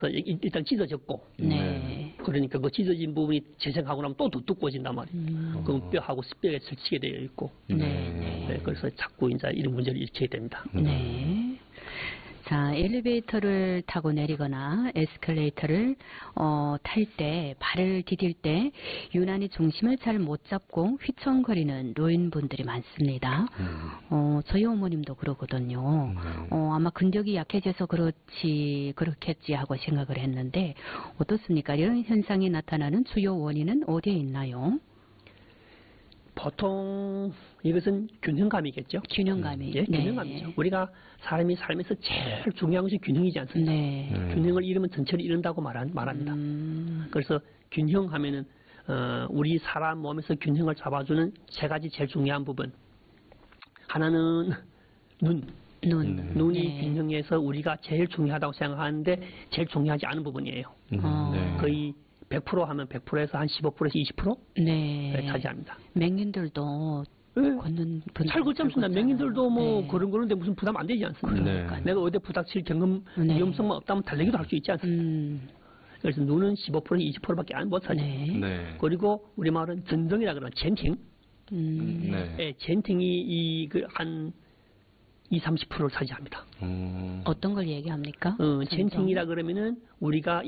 일단 찢어졌고, 네. 그러니까 그 찢어진 부분이 재생하고 나면 또 더 두꺼워진단 말이에요. 그럼 뼈하고 뼈에 설치게 되어 있고, 네. 그래서 자꾸 이제 이런 문제를 일으키게 됩니다. 네. 자, 엘리베이터를 타고 내리거나 에스컬레이터를 탈 때, 발을 디딜 때 유난히 중심을 잘 못 잡고 휘청거리는 노인분들이 많습니다. 저희 어머님도 그러거든요. 아마 근력이 약해져서 그렇겠지 하고 생각을 했는데 어떻습니까? 이런 현상이 나타나는 주요 원인은 어디에 있나요? 보통 이것은 균형감이겠죠. 균형감이. 예, 균형감이죠. 네. 우리가 사람이 살면서 제일 중요한 것이 균형이지 않습니까? 네. 균형을 잃으면 전체를 잃는다고 말합니다. 그래서 균형하면은 우리 사람 몸에서 균형을 잡아주는 세 가지 제일 중요한 부분. 하나는 눈이 네. 균형에서 우리가 제일 중요하다고 생각하는데 제일 중요하지 않은 부분이에요. 네. 거의 100% 하면 100%에서 한 15%에서 20% 네. 차지합니다. 맹인들도 걷는 분 잘 걷지 않습니다. 맹인들도 뭐 네. 그런데 무슨 부담 안 되지 않습니까? 네. 내가 어디 부닥칠 경험 네. 위험성만 없다면 달리기도 할 수 있지 않습니까? 그래서 눈은 15% 20%밖에 못 차지. 네. 네. 그리고 우리 말은 전정이라 그러면 젠팅. 네. 예, 젠팅이 한 20-30%를 차지합니다. 어떤 걸 얘기합니까? 젠팅이라 그러면은 우리가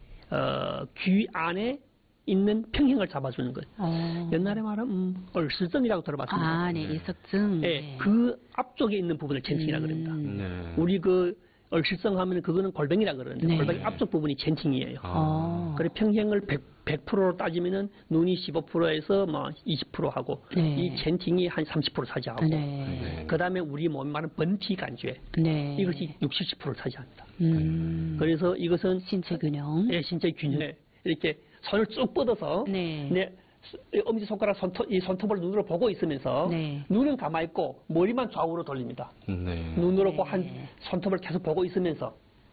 귀 안에 있는 평형을 잡아주는 것. 옛날에 말하면 얼스증이라고 들어봤습니다. 아, 네, 이석증. 예, 네. 그 앞쪽에 있는 부분을 젠팅이라 그럽니다. 네. 우리 얼실성 하면 그거는 골뱅이라 그러는데 네. 골뱅이 앞쪽 부분이 젠팅이에요. 아. 그래 평형을 100%로 따지면은 눈이 15%에서 뭐 20% 하고 네. 이 젠팅이 한 30% 차지하고 네. 그다음에 우리 몸에 말하는 번티 간주에 네. 이것이 60-70%를 차지합니다. 그래서 이것은 신체 균형. 예, 신체 균형. 이렇게 손을 쭉 뻗어서 네. 엄지 손가락 이 손톱을 눈으로 보고 있으면서 네. 눈은 가만히 있고 머리만 좌우로 돌립니다. 네. 눈으로 네. 한 손톱을 계속 보고 있으면서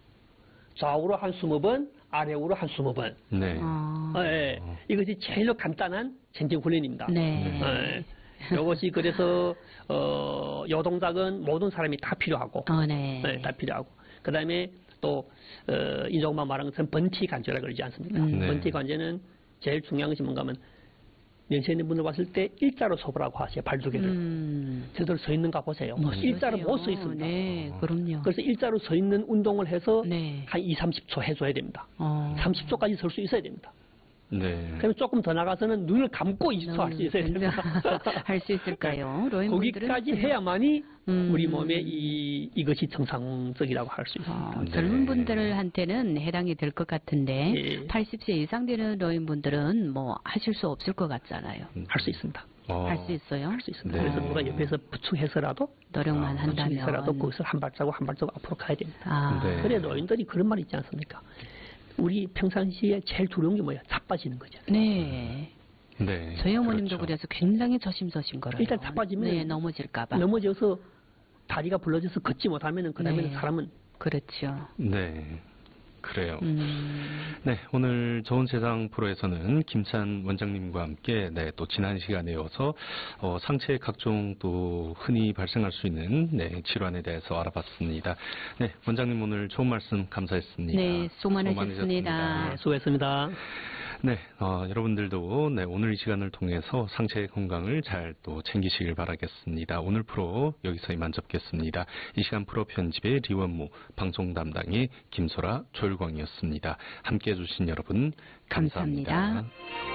좌우로 한 20번, 아래우로 한 20번. 네. 예, 이것이 제일 간단한 젠팅 훈련입니다. 네. 이것이 그래서 요 동작은 모든 사람이 다 필요하고, 네. 다 필요하고. 그 다음에 또 이종만 말한 것처럼 번티 관제라 그러지 않습니까? 네. 번티 관제는 제일 중요한 것이 뭔가 하면 연세 있는 분들 봤을 때 일자로 서보라고 하세요. 발 두 개를. 제대로 서 있는가 보세요. 일자로 못 서 있습니다. 네, 그럼요. 그래서 일자로 서 있는 운동을 해서 네. 한 20-30초 해줘야 됩니다. 30초까지 설 수 있어야 됩니다. 네. 그럼 조금 더 나가서는 눈을 감고 20초 할 수 있어야 됩니다. 할 수 있을까요? 노인분들은 거기까지 해야만이 우리 몸에 이것이 정상적이라고 할 수 있습니다. 네. 젊은 분들한테는 해당이 될 것 같은데 예. 80세 이상 되는 노인분들은 뭐 하실 수 없을 것 같잖아요. 할 수 있습니다. 할 수 있어요? 할 수 있습니다. 네. 그래서 누가 옆에서 부축해서라도 노력만 한다면. 부축해서라도 거기서 한 발자국 한 발자국 앞으로 가야 됩니다. 아, 네. 그래 노인들이 그런 말 있지 않습니까? 우리 평상시에 제일 두려운 게 뭐야? 자빠지는 거죠. 네. 네. 저희 어머님도 그렇죠. 그래서 굉장히 조심조심 걸어요. 일단 자빠지면 네, 넘어질까봐. 넘어져서 다리가 불러져서 걷지 못하면은 그다음에는 네. 사람은 그렇죠. 네. 그래요. 네, 오늘 좋은 세상 프로에서는 김찬 원장님과 함께 또 지난 시간에 이어서 상체의 각종 또 흔히 발생할 수 있는 질환에 대해서 알아봤습니다. 네, 원장님 오늘 좋은 말씀 감사했습니다. 네, 수고 많으셨습니다. 네, 수고했습니다. 네, 여러분들도 오늘 이 시간을 통해서 상체의 건강을 잘 또 챙기시길 바라겠습니다. 오늘 프로 여기서 이만 접겠습니다. 이 시간 프로 편집의 리원무, 방송 담당의 김소라, 조율광이었습니다. 함께 해주신 여러분 감사합니다.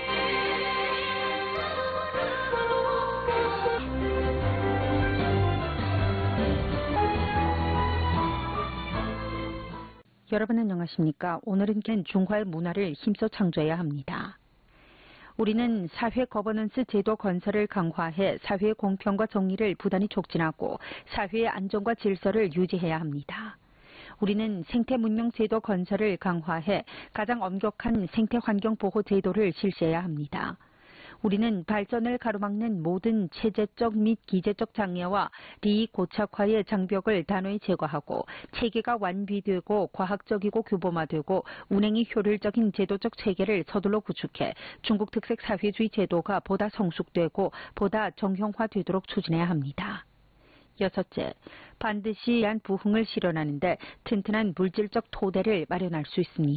여러분 안녕하십니까? 오늘은 중화의 문화를 힘써 창조해야 합니다. 우리는 사회 거버넌스 제도 건설을 강화해 사회의 공평과 정의를 부단히 촉진하고 사회의 안정과 질서를 유지해야 합니다. 우리는 생태문명 제도 건설을 강화해 가장 엄격한 생태환경 보호 제도를 실시해야 합니다. 우리는 발전을 가로막는 모든 체제적 및 기제적 장애와利益 고착화의 장벽을 단호히 제거하고 체계가 완비되고 과학적이고 규범화되고 운행이 효율적인 제도적 체계를 서둘러 구축해 중국 특색 사회주의 제도가 보다 성숙되고 보다 정형화되도록 추진해야 합니다. 여섯째, 반드시 한 부흥을 실현하는데 튼튼한 물질적 토대를 마련할 수 있습니다.